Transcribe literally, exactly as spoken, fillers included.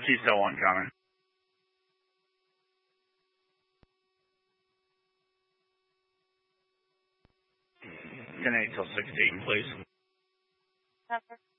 She's still one coming. ten eight till sixteen, please.